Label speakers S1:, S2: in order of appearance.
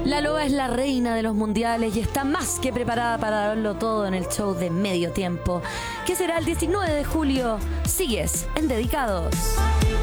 S1: La Loba es la reina de los mundiales y está más que preparada para darlo todo en el show de Medio Tiempo, que será el 19 de julio. Sigues en Dedicados.